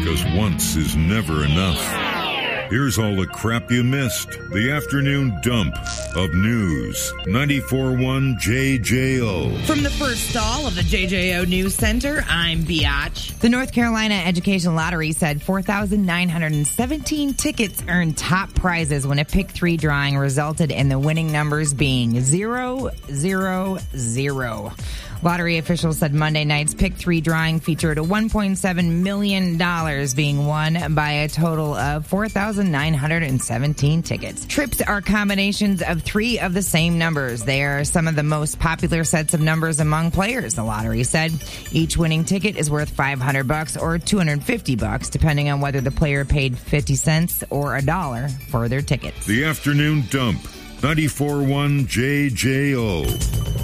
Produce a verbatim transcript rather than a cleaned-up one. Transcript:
because once is never enough. Here's all the crap you missed. The afternoon dump of news. ninety-four point one J J O. From the first stall of the J J O News Center, I'm Biatch. The North Carolina Education Lottery said four thousand nine hundred seventeen tickets earned top prizes when a pick three drawing resulted in the winning numbers being zero, zero, zero. Lottery officials said Monday night's pick three drawing featured a one point seven million dollars being won by a total of four thousand nine hundred seventeen tickets. Trips are combinations of three of the same numbers. They are some of the most popular sets of numbers among players, the lottery said. Each winning ticket is worth five hundred bucks or two hundred fifty bucks, depending on whether the player paid fifty cents or a dollar for their tickets. The afternoon dump. ninety-four point one J J O.